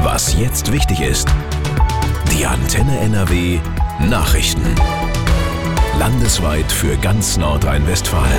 Was jetzt wichtig ist. Die Antenne NRW Nachrichten. Landesweit für ganz Nordrhein-Westfalen.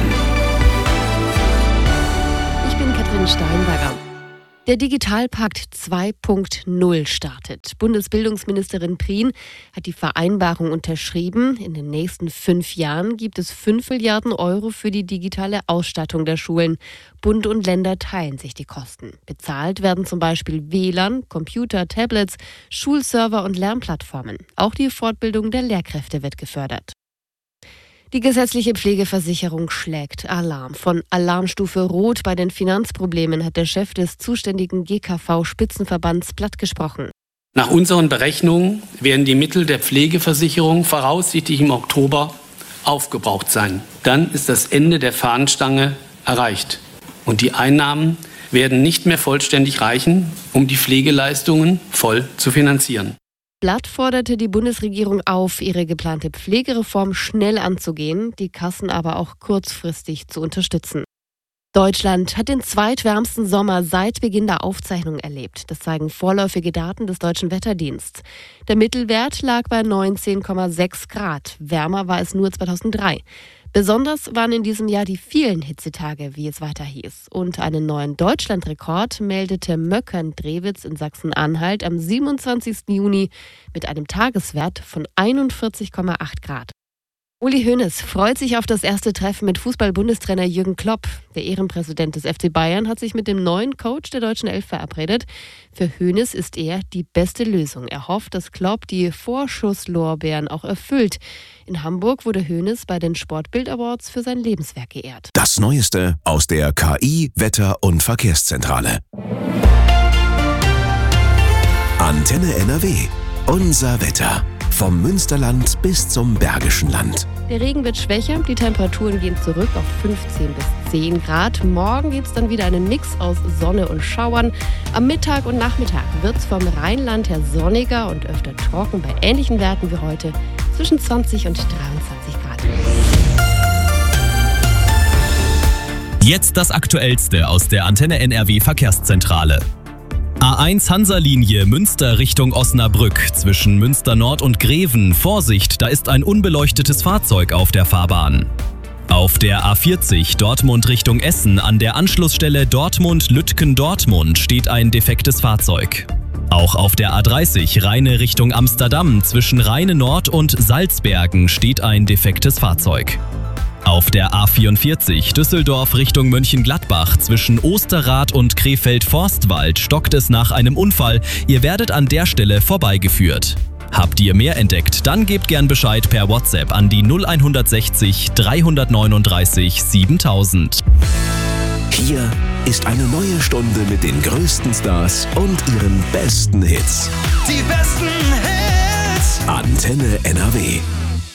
Ich bin Katrin Steinberger. Der Digitalpakt 2.0 startet. Bundesbildungsministerin Prien hat die Vereinbarung unterschrieben. In den nächsten 5 Jahren gibt es 5 Milliarden Euro für die digitale Ausstattung der Schulen. Bund und Länder teilen sich die Kosten. Bezahlt werden zum Beispiel WLAN, Computer, Tablets, Schulserver und Lernplattformen. Auch die Fortbildung der Lehrkräfte wird gefördert. Die gesetzliche Pflegeversicherung schlägt Alarm. Von Alarmstufe Rot bei den Finanzproblemen hat der Chef des zuständigen GKV-Spitzenverbands platt gesprochen. Nach unseren Berechnungen werden die Mittel der Pflegeversicherung voraussichtlich im Oktober aufgebraucht sein. Dann ist das Ende der Fahnenstange erreicht. Und die Einnahmen werden nicht mehr vollständig reichen, um die Pflegeleistungen voll zu finanzieren. Blatt forderte die Bundesregierung auf, ihre geplante Pflegereform schnell anzugehen, die Kassen aber auch kurzfristig zu unterstützen. Deutschland hat den zweitwärmsten Sommer seit Beginn der Aufzeichnung erlebt. Das zeigen vorläufige Daten des Deutschen Wetterdienstes. Der Mittelwert lag bei 19,6 Grad. Wärmer war es nur 2003. Besonders waren in diesem Jahr die vielen Hitzetage, wie es weiter hieß. Und einen neuen Deutschlandrekord meldete Möckern-Drewitz in Sachsen-Anhalt am 27. Juni mit einem Tageswert von 41,8 Grad. Uli Hoeneß freut sich auf das erste Treffen mit Fußball-Bundestrainer Jürgen Klopp. Der Ehrenpräsident des FC Bayern hat sich mit dem neuen Coach der deutschen Elf verabredet. Für Hoeneß ist er die beste Lösung. Er hofft, dass Klopp die Vorschusslorbeeren auch erfüllt. In Hamburg wurde Hoeneß bei den Sportbild Awards für sein Lebenswerk geehrt. Das Neueste aus der KI Wetter- und Verkehrszentrale. Antenne NRW. Unser Wetter. Vom Münsterland bis zum Bergischen Land. Der Regen wird schwächer, die Temperaturen gehen zurück auf 15 bis 10 Grad. Morgen gibt es dann wieder einen Mix aus Sonne und Schauern. Am Mittag und Nachmittag wird es vom Rheinland her sonniger und öfter trocken bei ähnlichen Werten wie heute zwischen 20 und 23 Grad. Jetzt das Aktuellste aus der Antenne NRW Verkehrszentrale. A1 Hansa-Linie Münster Richtung Osnabrück zwischen Münster Nord und Greven. Vorsicht, da ist ein unbeleuchtetes Fahrzeug auf der Fahrbahn. Auf der A40 Dortmund Richtung Essen an der Anschlussstelle Dortmund-Lütken-Dortmund steht ein defektes Fahrzeug. Auch auf der A30 Rheine Richtung Amsterdam zwischen Rheine Nord und Salzbergen steht ein defektes Fahrzeug. Auf der A44 Düsseldorf Richtung Mönchengladbach zwischen Osterrad und Krefeld-Forstwald stockt es nach einem Unfall. Ihr werdet an der Stelle vorbeigeführt. Habt ihr mehr entdeckt, dann gebt gern Bescheid per WhatsApp an die 0160 339 7000. Hier ist eine neue Stunde mit den größten Stars und ihren besten Hits. Die besten Hits. Antenne NRW.